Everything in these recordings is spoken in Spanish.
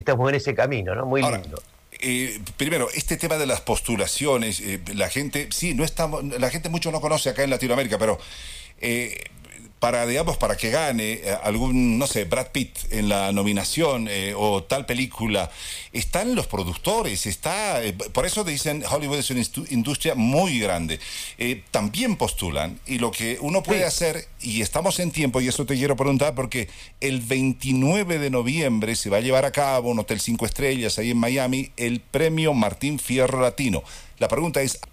estamos en ese camino, ¿no? Muy Ahora, lindo. primero, este tema de las postulaciones, la gente, sí, no estamos, la gente mucho no conoce acá en Latinoamérica, pero eh, para, digamos, para que gane algún, no sé, Brad Pitt en la nominación o tal película, están los productores, por eso dicen Hollywood es una industria muy grande. También postulan, y lo que uno puede Sí. hacer, y estamos en tiempo, y eso te quiero preguntar, porque el 29 de noviembre se va a llevar a cabo en un Hotel 5 Estrellas, ahí en Miami, el premio Martín Fierro Latino. La pregunta es,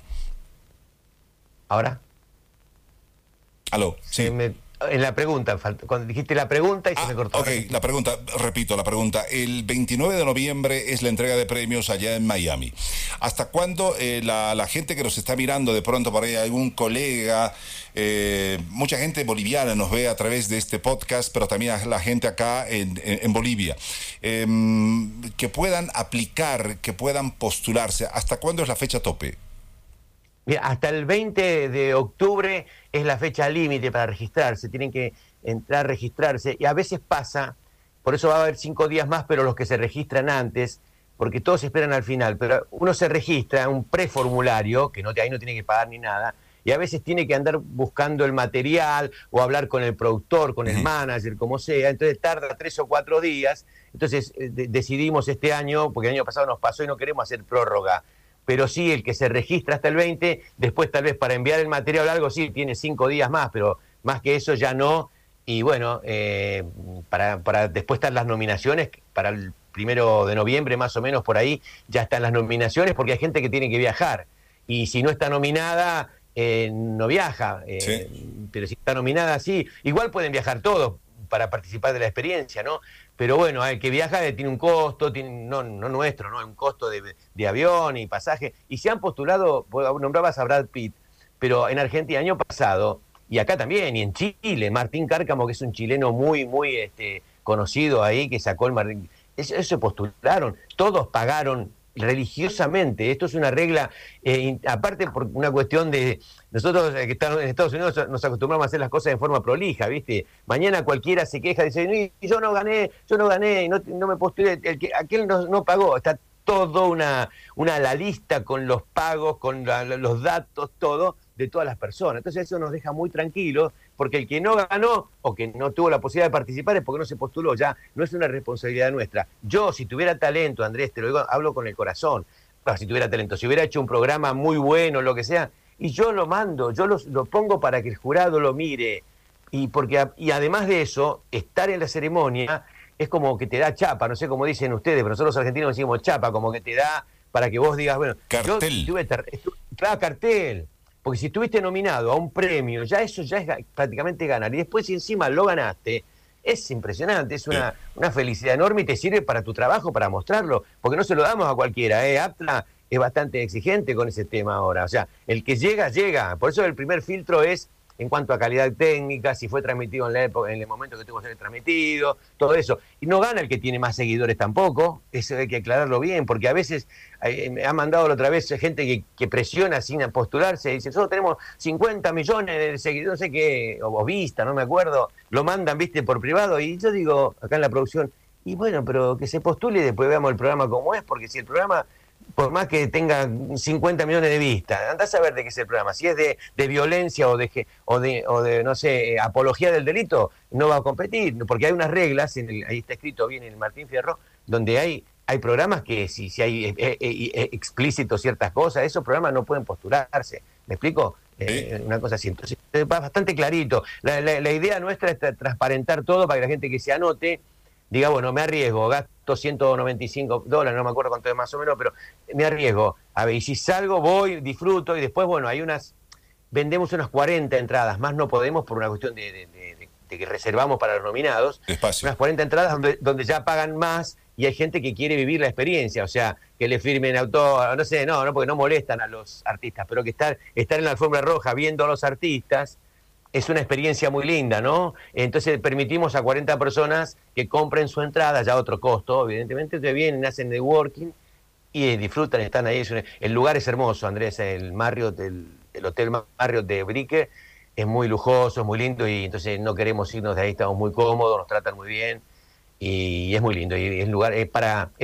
Ahora, aló, se sí. me, en la pregunta, cuando dijiste la pregunta y se Ah, me cortó. ok, Ahora sí. la pregunta, repito la pregunta. El 29 de noviembre es la entrega de premios allá en Miami. ¿Hasta cuándo la gente que nos está mirando, de pronto por ahí algún colega, mucha gente boliviana nos ve a través de este podcast, pero también a la gente acá en Bolivia, que puedan aplicar, que puedan postularse? ¿Hasta cuándo es la fecha tope? Mira, hasta el 20 de octubre es la fecha límite para registrarse. Tienen que entrar, registrarse. Y a veces pasa, por eso va a haber 5 días más, pero los que se registran antes, porque todos esperan al final. Pero uno se registra un preformulario, que no, ahí no tiene que pagar ni nada, y a veces tiene que andar buscando el material o hablar con el productor, con el Ujú. manager, como sea. Entonces tarda 3 o 4 días. Entonces decidimos este año, porque el año pasado nos pasó y no queremos hacer prórroga, pero sí el que se registra hasta el 20, después tal vez para enviar el material o algo, sí, tiene 5 días más, pero más que eso ya no. Y bueno, para después están las nominaciones, para el 1 de noviembre más o menos por ahí, ya están las nominaciones porque hay gente que tiene que viajar. Y si no está nominada, no viaja. Sí. Pero si está nominada, sí. Igual pueden viajar todos para participar de la experiencia, ¿no? Pero bueno, el que viaja tiene un costo, no, no nuestro, ¿no? Un costo de avión y pasaje. Y se han postulado, nombrabas a Brad Pitt, pero en Argentina el año pasado, y acá también, y en Chile, Martín Cárcamo, que es un chileno muy, muy conocido ahí, que sacó el Martín. Eso se postularon, todos pagaron religiosamente. Esto es una regla, aparte por una cuestión de, nosotros que estamos en Estados Unidos nos acostumbramos a hacer las cosas de forma prolija, ¿viste? Mañana cualquiera se queja, dice, yo no gané, y no me postulé, aquel no pagó. Está todo la lista con los pagos, con los datos, todo, de todas las personas. Entonces eso nos deja muy tranquilos, porque el que no ganó o que no tuvo la posibilidad de participar es porque no se postuló, ya no es una responsabilidad nuestra. Yo, si tuviera talento, Andrés, te lo digo, hablo con el corazón, si tuviera talento, si hubiera hecho un programa muy bueno, lo que sea, y yo lo mando, yo lo pongo para que el jurado lo mire, y además de eso, estar en la ceremonia es como que te da chapa, no sé cómo dicen ustedes, pero nosotros los argentinos decimos chapa, como que te da para que vos digas, bueno, yo Cartel. claro, cartel, porque si estuviste nominado a un premio, ya eso ya es prácticamente ganar, y después si encima lo ganaste, es impresionante, es Sí. una felicidad enorme y te sirve para tu trabajo, para mostrarlo, porque no se lo damos a cualquiera, Aptra es bastante exigente con ese tema ahora, o sea, el que llega, llega, por eso el primer filtro es en cuanto a calidad técnica, si fue transmitido en la época, en el momento que tuvo que ser transmitido, todo eso. Y no gana el que tiene más seguidores tampoco, eso hay que aclararlo bien, porque a veces me ha mandado la otra vez gente que presiona sin postularse, y dice, nosotros tenemos 50 millones de seguidores, no sé qué, o vistas, no me acuerdo, lo mandan, viste, por privado, y yo digo, acá en la producción, y bueno, pero que se postule y después veamos el programa como es, porque si el programa, por más que tenga 50 millones de vistas, andás a ver de qué es el programa. Si es de violencia o de, no sé, apología del delito, no va a competir, porque hay unas reglas, ahí está escrito bien en el Martín Fierro, donde hay programas que si hay explícito ciertas cosas, esos programas no pueden postularse. ¿Me explico? Sí. Una cosa así. Entonces, va bastante clarito. La idea nuestra es transparentar todo para que la gente que se anote diga, bueno, me arriesgo, gasto $195, no me acuerdo cuánto es más o menos, pero me arriesgo. A ver, y si salgo, voy, disfruto, y después, bueno, vendemos unas 40 entradas, más no podemos por una cuestión de que reservamos para los nominados, Despacio. unas 40 entradas donde ya pagan más y hay gente que quiere vivir la experiencia, o sea, que le firmen autor, no sé, no, porque no molestan a los artistas, pero que estar en la alfombra roja viendo a los artistas es una experiencia muy linda, ¿no? Entonces permitimos a 40 personas que compren su entrada, ya otro costo, evidentemente, entonces vienen, hacen networking y disfrutan, están ahí. El lugar es hermoso, Andrés, el Marriott, el Hotel Marriott de Brickell es muy lujoso, es muy lindo y entonces no queremos irnos de ahí, estamos muy cómodos, nos tratan muy bien y es muy lindo y el lugar es